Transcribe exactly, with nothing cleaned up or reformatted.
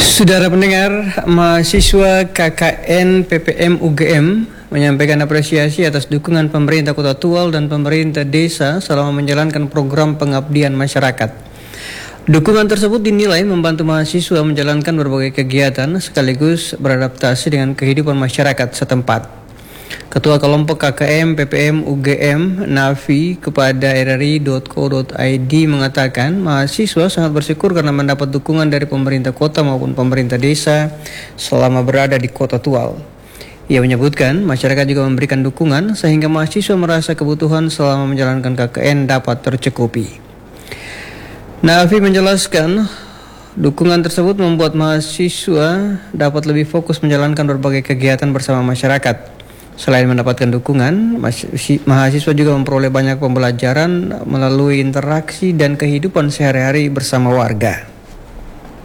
Saudara pendengar, mahasiswa K K N P P M U G M menyampaikan apresiasi atas dukungan pemerintah Kota Tual dan pemerintah desa selama menjalankan program pengabdian masyarakat. Dukungan tersebut dinilai membantu mahasiswa menjalankan berbagai kegiatan sekaligus beradaptasi dengan kehidupan masyarakat setempat. Ketua Kelompok K K M P P M U G M Nafi kepada r r i dot co dot i d mengatakan mahasiswa sangat bersyukur karena mendapat dukungan dari pemerintah kota maupun pemerintah desa selama berada di Kota Tual. Ia menyebutkan masyarakat juga memberikan dukungan sehingga mahasiswa merasa kebutuhan selama menjalankan K K N dapat tercukupi. Nafi menjelaskan dukungan tersebut membuat mahasiswa dapat lebih fokus menjalankan berbagai kegiatan bersama masyarakat. Selain mendapatkan dukungan, mahasiswa juga memperoleh banyak pembelajaran melalui interaksi dan kehidupan sehari-hari bersama warga.